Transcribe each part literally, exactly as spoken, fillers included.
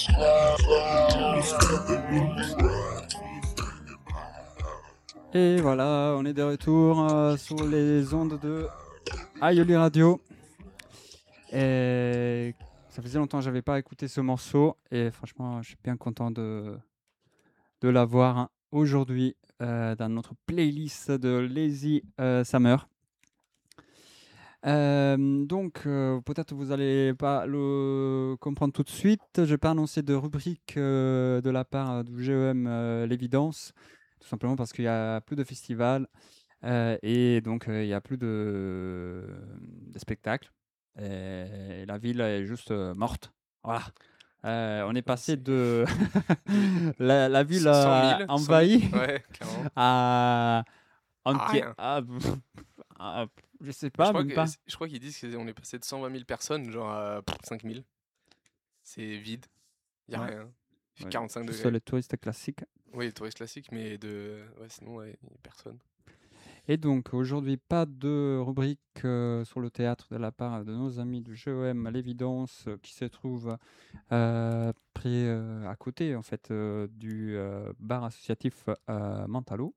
Et voilà, on est de retour euh, sur les ondes de Aioli Radio. Et ça faisait longtemps que j'avais pas écouté ce morceau et franchement, je suis bien content de, de l'avoir hein, aujourd'hui euh, dans notre playlist de Lazy euh, Summer. Euh, donc, euh, peut-être vous n'allez pas le comprendre tout de suite. Je vais pas annoncer de rubrique euh, de la part du G E M euh, L'Évidence, tout simplement parce qu'il y a plus de festivals euh, et donc euh, il y a plus de, de spectacles. Et la ville est juste euh, morte. Voilà. Euh, on est passé de la, la ville cent euh, mille, envahie ouais, clairement. à, Ah, enti- rien. à- à- je sais Mais je pas, crois même que pas. je crois qu'ils disent qu'on est passé de cent vingt mille personnes, genre à pff, cinq mille. C'est vide, y a Ouais. rien. Il fait Ouais, quarante-cinq juste degrés. les touristes classiques. Oui, les touristes classiques, mais de ouais, sinon ouais, y a personne. Et donc aujourd'hui, pas de rubrique euh, sur le théâtre de la part de nos amis du G E M L'Évidence euh, qui se trouve euh, près euh, à côté en fait euh, du euh, bar associatif euh, Mentalo.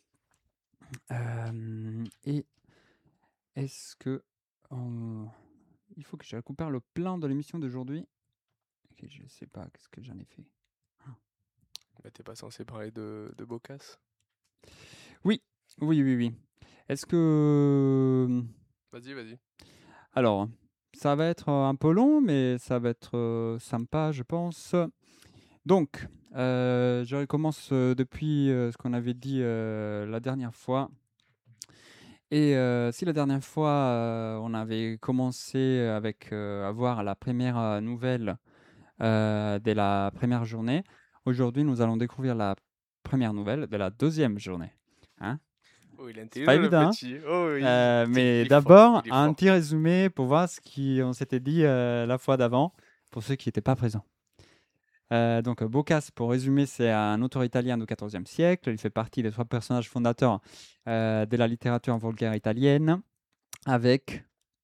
Euh, et est-ce que on- il faut que je récupère le plan de l'émission d'aujourd'hui? Ok, je sais pas, qu'est-ce que j'en ai fait? Bah t'es pas censé parler de, de Bocas? Oui, oui, oui, oui. Est-ce que Vas-y, vas-y. alors, ça va être euh, un peu long, mais ça va être euh, sympa, je pense. Donc, euh, je recommence euh, depuis euh, ce qu'on avait dit euh, la dernière fois. Et euh, si la dernière fois, euh, on avait commencé avec euh, à voir la première euh, nouvelle euh, de la première journée, aujourd'hui, nous allons découvrir la première nouvelle de la deuxième journée. Hein? Oh, il est C'est pas intelligent le évident, hein. petit. Oh oui, Euh, il, mais il est fort, d'abord, il est un fort. petit résumé pour voir ce qu'on s'était dit euh, la fois d'avant, pour ceux qui n'étaient pas présents. Euh, donc, Boccace, pour résumer, c'est un auteur italien du quatorzième siècle. Il fait partie des trois personnages fondateurs euh, de la littérature vulgaire italienne, avec...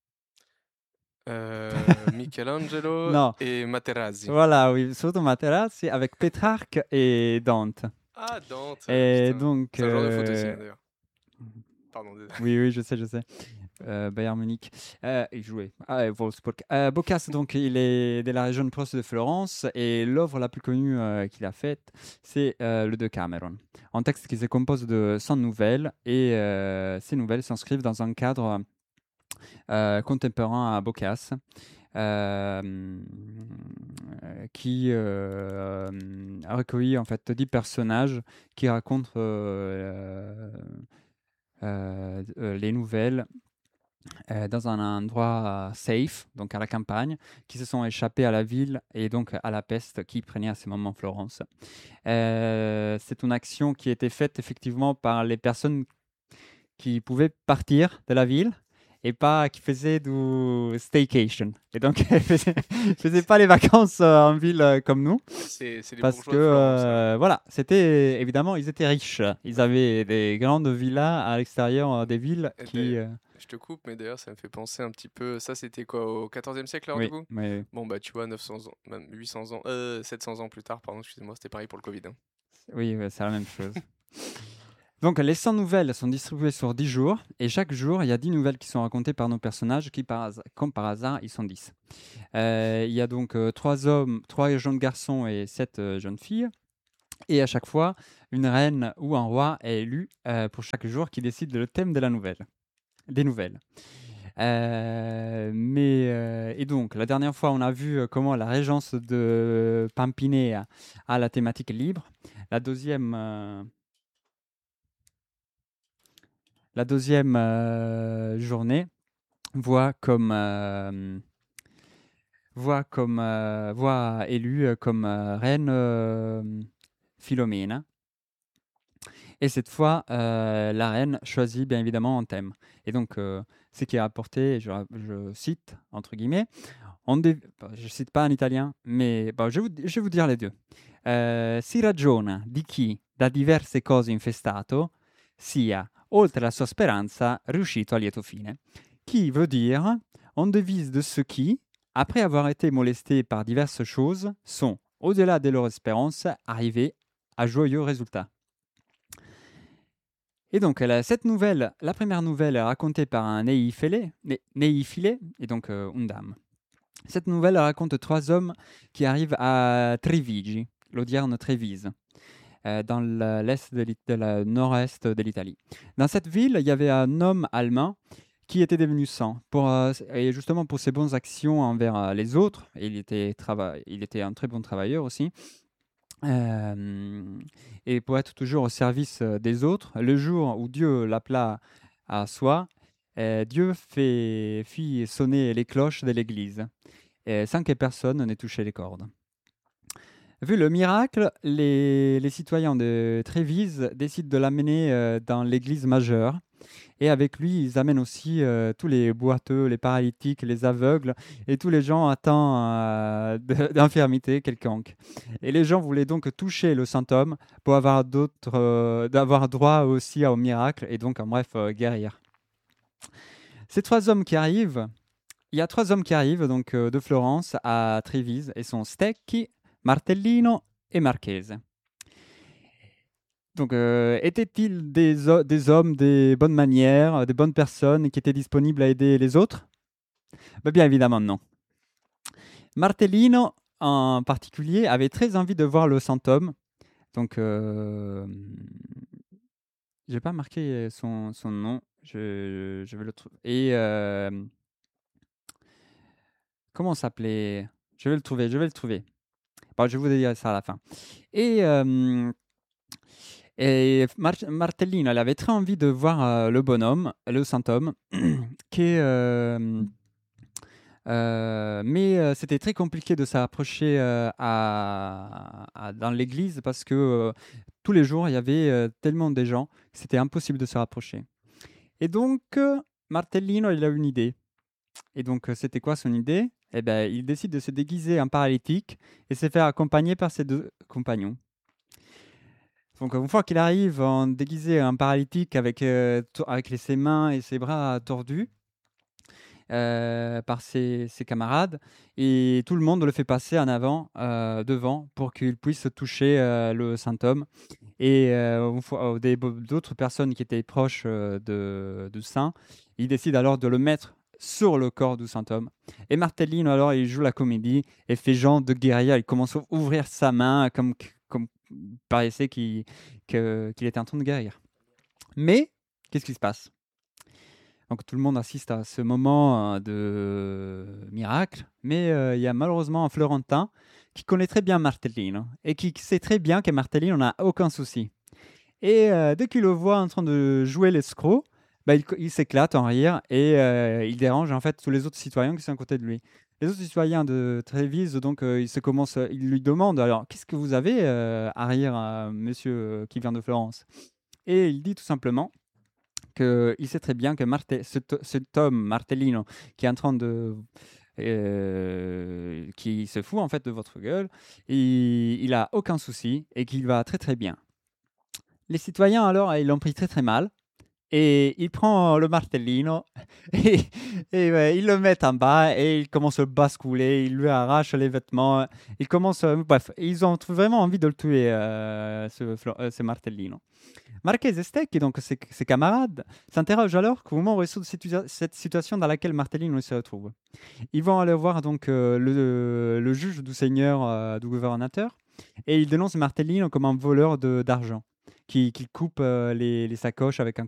Euh, Michelangelo Non, et Materazzi. voilà, oui, surtout Materazzi, avec Pétrarque et Dante. Ah, Dante, Et putain. donc... C'est un joueur de foot aussi, euh, hein, d'ailleurs. Pardon, désolé. Oui, oui, je sais, je sais. Euh, Bayern Munich. Euh, il jouait à Wolfsburg. Euh, Boccace, donc, il est de la région proche de Florence et l'œuvre la plus connue euh, qu'il a faite, c'est euh, le Decameron. Un texte qui se compose de cent nouvelles et euh, ces nouvelles s'inscrivent dans un cadre euh, contemporain à Boccace. Euh, qui euh, a recueilli en fait dix personnages qui racontent euh, euh, euh, les nouvelles euh, dans un endroit euh, safe, donc à la campagne, qui se sont échappés à la ville et donc à la peste qui prenait à ce moment Florence. Euh, c'est une action qui était faite effectivement par les personnes qui pouvaient partir de la ville et pas qui faisaient du staycation. Et donc, ils faisaient, faisaient pas les vacances euh, en ville euh, comme nous. C'est c'est les Parce bourgeois que, de Florence, hein. euh, voilà, c'était évidemment, ils étaient riches. Ils avaient des grandes villas à l'extérieur euh, des villes Et qui. d'ailleurs- euh, Je te coupe, mais d'ailleurs, ça me fait penser un petit peu. Ça, c'était quoi, au quatorzième siècle, alors, du Oui, coup? oui, Bon, bah, tu vois, neuf cents ans, même huit cents ans, euh, sept cents ans plus tard, pardon, excusez-moi, c'était pareil pour le Covid, hein. oui, ouais, c'est la même chose. Donc, les cent nouvelles sont distribuées sur dix jours, et chaque jour, il y a dix nouvelles qui sont racontées par nos personnages, qui, par hasard- comme par hasard, ils sont dix. Euh, il y a donc euh, trois hommes, trois jeunes garçons et sept euh, jeunes filles. Et à chaque fois, une reine ou un roi est élu euh, pour chaque jour qui décide le thème de la nouvelle, des nouvelles. Euh, mais, euh, et donc, la dernière fois, on a vu euh, comment la régence de Pampinea a, a la thématique libre. La deuxième, euh, la deuxième euh, journée voit comme, euh, voit comme euh, voit élue euh, comme euh, reine euh, Philomène. Et cette fois, euh, la reine choisit bien évidemment un thème. Et donc, euh, ce qui est apporté, je, je cite, entre guillemets, on dé- bah, je ne cite pas en italien, mais bah, je, vais vous, je vais vous dire les deux. Eh, si ragiona di chi da diverse cose infestato sia, oltre la sua speranza, riuscito a lieto fine. Qui veut dire, on devise de ceux qui, après avoir été molestés par diverses choses, sont, au-delà de leur espérance, arrivaient à joyeux résultats. Et donc, la, cette nouvelle, la première nouvelle est racontée par un néiphilé, né, néiphilé et donc euh, une dame. Cette nouvelle raconte trois hommes qui arrivent à Trevigi, l'odierne Trévise, euh, dans la, l'est de, de la nord-est de l'Italie. Dans cette ville, il y avait un homme allemand qui était devenu saint, pour, euh, et justement pour ses bonnes actions envers euh, les autres. Il était, trava- il était un très bon travailleur aussi. Euh, et pour être toujours au service euh, des autres, le jour où Dieu l'appela à soi, euh, Dieu fait, fit sonner les cloches de l'église, et sans que personne n'ait touché les cordes. Vu le miracle, les, les citoyens de Trévise décident de l'amener euh, dans l'église majeure. Et avec lui, ils amènent aussi euh, tous les boiteux, les paralytiques, les aveugles et tous les gens atteints euh, de- d'infirmité quelconque. Et les gens voulaient donc toucher le saint homme pour avoir, d'autres, euh, d'avoir droit aussi au miracle et donc, en bref, euh, guérir. Ces trois hommes qui arrivent, il y a trois hommes qui arrivent donc euh, de Florence à Trévise et sont Stecchi, Martellino et Marchese. Donc, euh, étaient-ils des, ho- des hommes, des bonnes manières, des bonnes personnes qui étaient disponibles à aider les autres? Ben, bien évidemment, non. Martellino, en particulier, avait très envie de voir le saint homme. Donc, euh, je n'ai pas marqué son, son nom. Je, je vais le trouver. Et euh, comment on s'appelait? Je vais le trouver, je vais le trouver. Bon, je vous dirai ça à la fin. Et euh, Et Mar- Martellino, elle avait très envie de voir euh, le bonhomme, le saint homme, qui est, euh, euh, mais euh, c'était très compliqué de s'approcher euh, à- à- dans l'église parce que euh, tous les jours, il y avait euh, tellement de gens que c'était impossible de se rapprocher. Et donc, euh, Martellino, il a une idée. Et donc, euh, c'était quoi son idée? Eh ben, il décide de se déguiser en paralytique et se faire accompagner par ses deux compagnons. Donc, une fois qu'il arrive en déguisé en paralytique avec, euh, to- avec les- ses mains et ses bras tordus euh, par ses, ses camarades, et tout le monde le fait passer en avant, euh, devant, pour qu'il puisse toucher euh, le saint homme. Et euh, une fois- euh, des- d'autres personnes qui étaient proches euh, de, du saint, ils décident alors de le mettre sur le corps du saint homme. Et Martellino, alors, il joue la comédie et fait genre de guerrier. Il commence à ouvrir sa main comme, comme paraissait qu'il que- qu'il était en train de guérir. Mais, qu'est-ce qui se passe? Donc tout le monde assiste à ce moment euh, de miracle, mais euh, il y a malheureusement un Florentin qui connaît très bien Martellino et qui sait très bien que Martellino n'a aucun souci. Et euh, dès qu'il le voit en train de jouer l'escroc, bah, il, il s'éclate en rire et euh, il dérange en fait tous les autres citoyens qui sont à côté de lui. Les autres citoyens de Trévise, donc, euh, ils se commencent, ils lui demandent alors qu'est-ce que vous avez euh, à rire, euh, monsieur euh, qui vient de Florence? Et il dit tout simplement qu'il sait très bien que Marte- cet, cet homme, Martellino, qui est en train de. Euh, qui se fout en fait de votre gueule, il, il a aucun souci et qu'il va très très bien. Les citoyens alors, ils l'ont pris très très mal. Et il prend le martellino et, et ouais, il le met en bas et il commence à le basculer, il lui arrache les vêtements, il commence, euh, bref, ils ont vraiment envie de le tuer, euh, ce, Flo- euh, ce martellino. Marquez et Stecchi, donc ses, ses camarades, s'interrogent alors comment résoudre cette, situa- cette situation dans laquelle Martellino se retrouve. Ils vont aller voir donc euh, le, le juge du seigneur, euh, du gouvernateur, et ils dénoncent Martellino comme un voleur de- d'argent, qui, qui coupe euh, les, les sacoches avec un